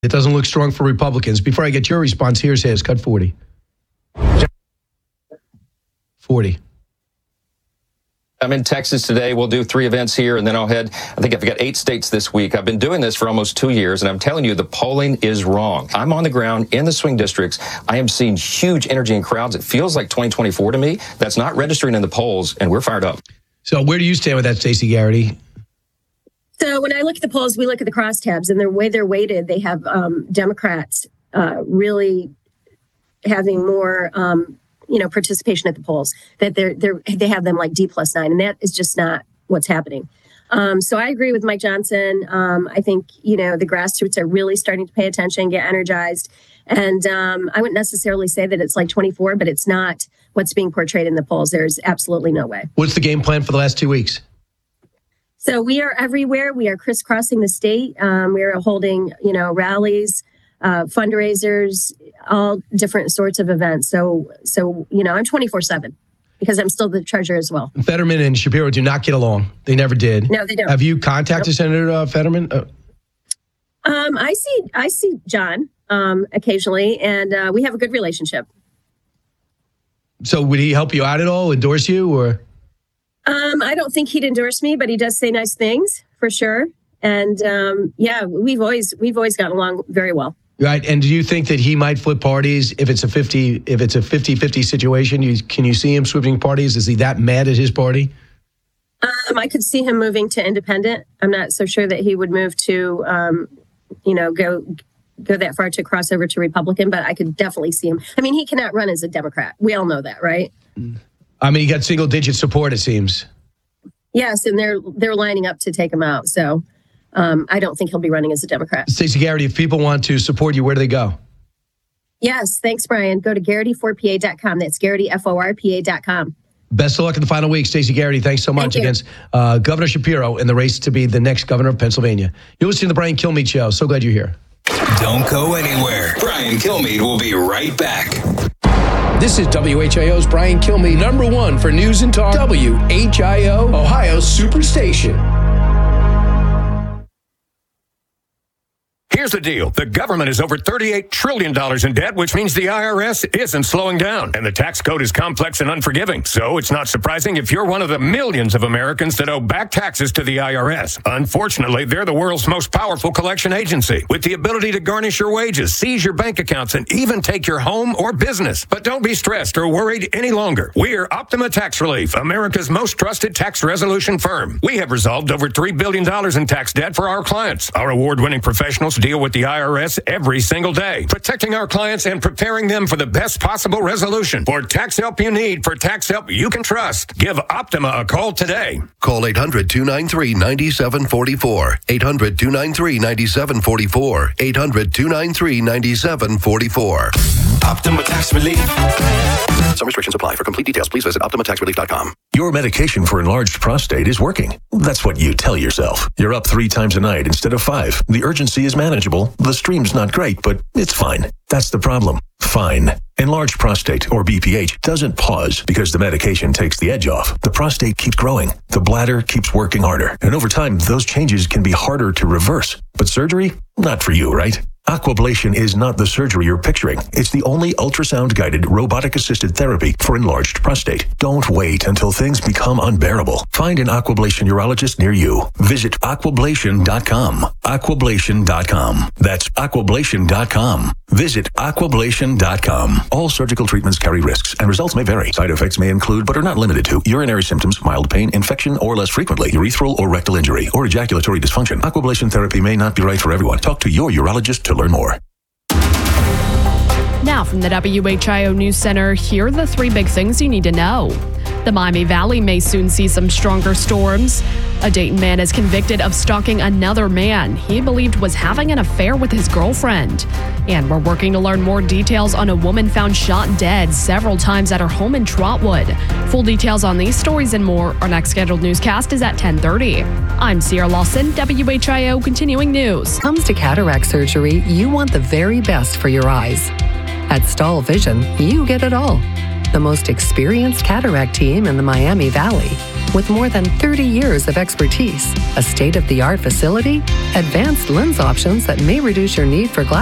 It doesn't look strong for Republicans. Before I get your response, here's his. Cut 40. 40. I'm in Texas today. We'll do 3 events here, and then I'll head. I think I've got 8 states this week. I've been doing this for almost 2 years, and I'm telling you, the polling is wrong. I'm on the ground in the swing districts. I am seeing huge energy in crowds. It feels like 2024 to me. That's not registering in the polls, and we're fired up. So where do you stand with that, Stacey Garrity? So when I look at the polls, we look at the crosstabs, and the way they're weighted, they have Democrats really having more participation at the polls, that they have them like D+9, and that is just not what's happening. So I agree with Mike Johnson. I think, the grassroots are really starting to pay attention, get energized. And I wouldn't necessarily say that it's like 24, but it's not what's being portrayed in the polls. There's absolutely no way. What's the game plan for the last 2 weeks? So we are everywhere. We are crisscrossing the state. We are holding, rallies, fundraisers, all different sorts of events. So I'm 24/7 because I'm still the treasurer as well. Fetterman and Shapiro do not get along. They never did. No, they don't. Have you contacted Senator Fetterman? I see John occasionally, and we have a good relationship. So would he help you out at all, endorse you, or? I don't think he'd endorse me, but he does say nice things for sure. And we've always gotten along very well. Right. And do you think that he might flip parties if it's a 50-50 situation? Can you see him switching parties? Is he that mad at his party? I could see him moving to independent. I'm not so sure that he would move to, go that far to cross over to Republican, but I could definitely see him. I mean, he cannot run as a Democrat. We all know that, right? I mean, he got single-digit support, it seems. Yes, and they're lining up to take him out. So I don't think he'll be running as a Democrat. Stacey Garrity, if people want to support you, where do they go? Yes, thanks, Brian. Go to Garrity4PA.com. That's GarrityFORPA.com. Best of luck in the final week, Stacey Garrity. Thanks so much against Governor Shapiro in the race to be the next governor of Pennsylvania. You're listening to the Brian Kilmeade Show. So glad you're here. Don't go anywhere. Brian Kilmeade will be right back. This is WHIO's Brian Kilmeade, number 1 for news and talk. WHIO, Ohio's Superstation. Here's the deal. The government is over $38 trillion in debt, which means the IRS isn't slowing down. And the tax code is complex and unforgiving. So it's not surprising if you're one of the millions of Americans that owe back taxes to the IRS. Unfortunately, they're the world's most powerful collection agency with the ability to garnish your wages, seize your bank accounts, and even take your home or business. But don't be stressed or worried any longer. We're Optima Tax Relief, America's most trusted tax resolution firm. We have resolved over $3 billion in tax debt for our clients. Our award-winning professionals deal with the IRS every single day, protecting our clients and preparing them for the best possible resolution. For tax help you need, for tax help you can trust, give Optima a call today. Call 800-293-9744. 800-293-9744. 800-293-9744. Optima Tax Relief. Some restrictions apply. For complete details, please visit OptimaTaxRelief.com. Your medication for enlarged prostate is working. That's what you tell yourself. You're up 3 times a night instead of 5. The urgency is manageable. The stream's not great, but it's fine. That's the problem. Fine. Enlarged prostate, or BPH, doesn't pause because the medication takes the edge off. The prostate keeps growing. The bladder keeps working harder. And over time, those changes can be harder to reverse. But surgery? Not for you, right? Aquablation is not the surgery you're picturing. It's the only ultrasound-guided, robotic-assisted therapy for enlarged prostate. Don't wait until things become unbearable. Find an Aquablation urologist near you. Visit Aquablation.com. Aquablation.com. That's Aquablation.com. Visit Aquablation.com. All surgical treatments carry risks, and results may vary. Side effects may include, but are not limited to, urinary symptoms, mild pain, infection, or less frequently, urethral or rectal injury, or ejaculatory dysfunction. Aquablation therapy may not be right for everyone. Talk to your urologist to learn more. Now from the WHIO News Center, here are the 3 big things you need to know. The Miami Valley may soon see some stronger storms. A Dayton man is convicted of stalking another man he believed was having an affair with his girlfriend. And we're working to learn more details on a woman found shot dead several times at her home in Trotwood. Full details on these stories and more. Our next scheduled newscast is at 10:30. I'm Sierra Lawson, WHIO Continuing News. Comes to cataract surgery, you want the very best for your eyes. At Stahl Vision, you get it all. The most experienced cataract team in the Miami Valley. with more than 30 years of expertise, a state-of-the-art facility, advanced lens options that may reduce your need for glasses,